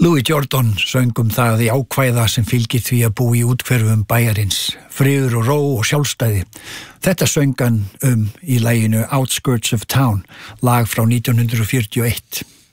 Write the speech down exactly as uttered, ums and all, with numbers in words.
Louis Jordan söng um það í ákvæða sem fylgir því að búa í úthverfum bæjarins, friður og ró og sjálfstæði. Þetta söng hann um í laginu Outskirts of Town, lag frá nítján hundruð fjörutíu og eitt.